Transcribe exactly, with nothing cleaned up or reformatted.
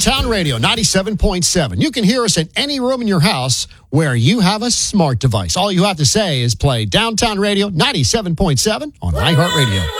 Downtown Radio ninety-seven point seven. You can hear us in any room in your house where you have a smart device. All you have to say is play Downtown Radio ninety-seven point seven on iHeartRadio.